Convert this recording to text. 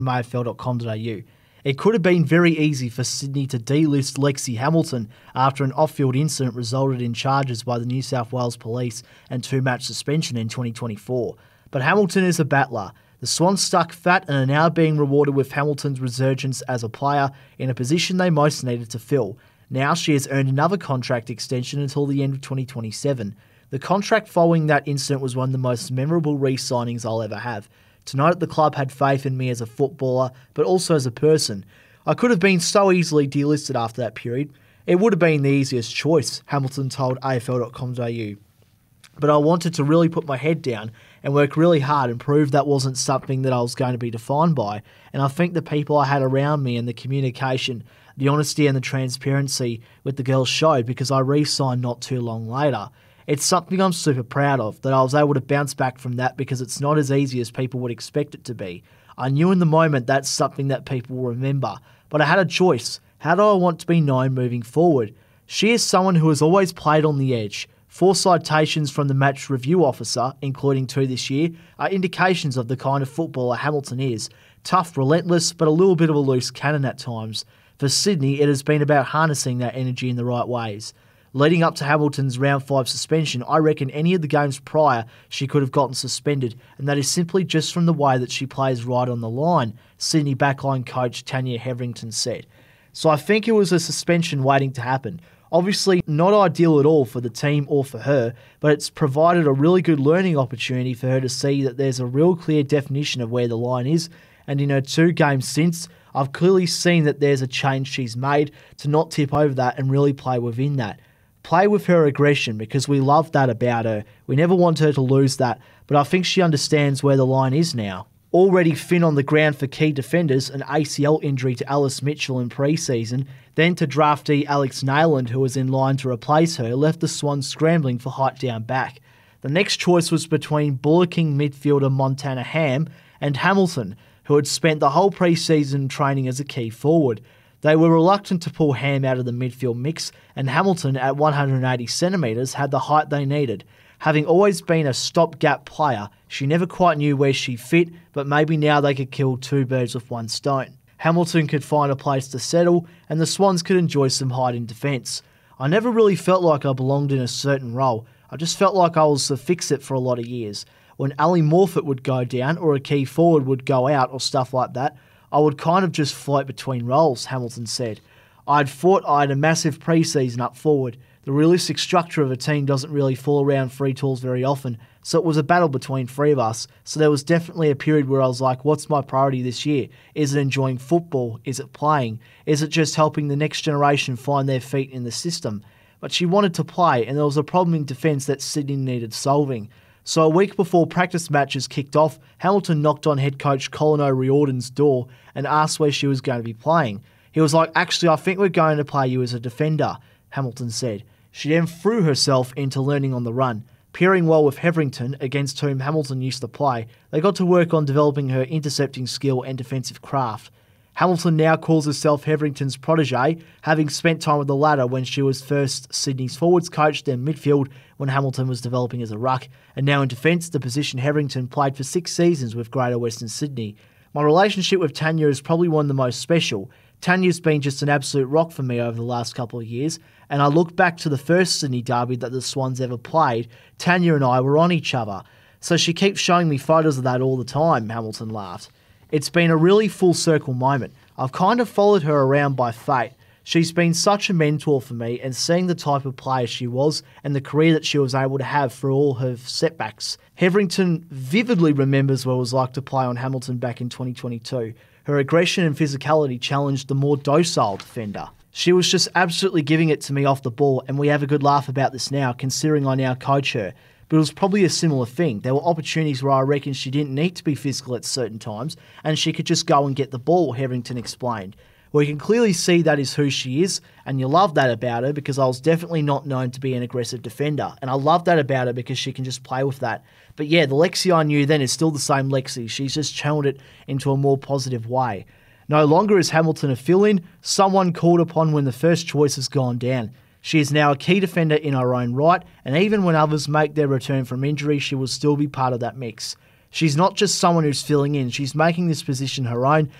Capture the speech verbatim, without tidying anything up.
A F L dot com dot a u. It could have been very easy for Sydney to delist Lexi Hamilton after an off-field incident resulted in charges by the New South Wales Police and two-match suspension in twenty twenty-four. But Hamilton is a battler. The Swans stuck fat and are now being rewarded with Hamilton's resurgence as a player in a position they most needed to fill. Now she has earned another contract extension until the end of twenty twenty-seven. The contract following that incident was one of the most memorable re-signings I'll ever have. Tonight the club had faith in me as a footballer, but also as a person. I could have been so easily delisted after that period. It would have been the easiest choice, Hamilton told A F L dot com dot a u. But I wanted to really put my head down and work really hard and prove that wasn't something that I was going to be defined by. And I think the people I had around me and the communication, the honesty and the transparency with the girls showed, because I re-signed not too long later. It's something I'm super proud of, that I was able to bounce back from that, because it's not as easy as people would expect it to be. I knew in the moment that's something that people will remember, but I had a choice. How do I want to be known moving forward? She is someone who has always played on the edge. Four citations from the match review officer, including two this year, are indications of the kind of footballer Hamilton is. Tough, relentless, but a little bit of a loose cannon at times. For Sydney, it has been about harnessing that energy in the right ways. Leading up to Hamilton's round five suspension, I reckon any of the games prior she could have gotten suspended, and that is simply just from the way that she plays right on the line, Sydney backline coach Tanya Hetherington said. So I think it was a suspension waiting to happen. Obviously not ideal at all for the team or for her, but it's provided a really good learning opportunity for her to see that there's a real clear definition of where the line is, and in her two games since, I've clearly seen that there's a change she's made to not tip over that and really play within that. Play with her aggression, because we love that about her. We never want her to lose that, but I think she understands where the line is now. Already thin on the ground for key defenders, an A C L injury to Alice Mitchell in pre-season, then to draftee Alex Nayland, who was in line to replace her, left the Swans scrambling for height down back. The next choice was between bullocking midfielder Montana Ham and Hamilton, who had spent the whole pre-season training as a key forward. They were reluctant to pull Ham out of the midfield mix, and Hamilton, at one hundred eighty centimetres, had the height they needed. Having always been a stopgap player, she never quite knew where she fit, but maybe now they could kill two birds with one stone. Hamilton could find a place to settle, and the Swans could enjoy some height in defence. I never really felt like I belonged in a certain role. I just felt like I was the fix-it for a lot of years. When Ali Morfitt would go down, or a key forward would go out, or stuff like that, I would kind of just float between roles, Hamilton said. I'd thought I had a massive pre-season up forward. The realistic structure of a team doesn't really fall around free tools very often, so it was a battle between three of us. So there was definitely a period where I was like, what's my priority this year? Is it enjoying football? Is it playing? Is it just helping the next generation find their feet in the system? But she wanted to play, and there was a problem in defence that Sydney needed solving. So a week before practice matches kicked off, Hamilton knocked on head coach Colin O'Riordan's door and asked where she was going to be playing. He was like, actually, I think we're going to play you as a defender, Hamilton said. She then threw herself into learning on the run. Pairing well with Hetherington, against whom Hamilton used to play, they got to work on developing her intercepting skill and defensive craft. Hamilton now calls herself Hetherington's protege, having spent time with the latter when she was first Sydney's forwards coach, then midfield when Hamilton was developing as a ruck, and now in defence, the position Hetherington played for six seasons with Greater Western Sydney. My relationship with Tanya is probably one of the most special. Tanya's been just an absolute rock for me over the last couple of years, and I look back to the first Sydney derby that the Swans ever played. Tanya and I were on each other. So she keeps showing me photos of that all the time, Hamilton laughed. It's been a really full circle moment. I've kind of followed her around by fate. She's been such a mentor for me, and seeing the type of player she was and the career that she was able to have for all her setbacks. Hetherington vividly remembers what it was like to play on Hamilton back in twenty twenty-two. Her aggression and physicality challenged the more docile defender. She was just absolutely giving it to me off the ball, and we have a good laugh about this now, considering I now coach her. But it was probably a similar thing. There were opportunities where I reckon she didn't need to be physical at certain times, and she could just go and get the ball, Hetherington explained. Well, you can clearly see that is who she is, and you love that about her, because I was definitely not known to be an aggressive defender, and I love that about her because she can just play with that. But yeah, the Lexi I knew then is still the same Lexi. She's just channeled it into a more positive way. No longer is Hamilton a fill-in, someone called upon when the first choice has gone down. She is now a key defender in her own right, and even when others make their return from injury, she will still be part of that mix. She's not just someone who's filling in, she's making this position her own,